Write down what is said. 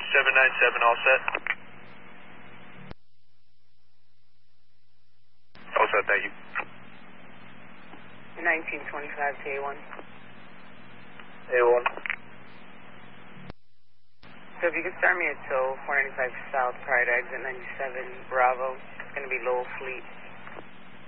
797, all set. All set, thank you. 1925 to A1. A1. So if you could start me at tow, 495 South, prior to exit 97, Bravo. It's going to be Lowell Fleet.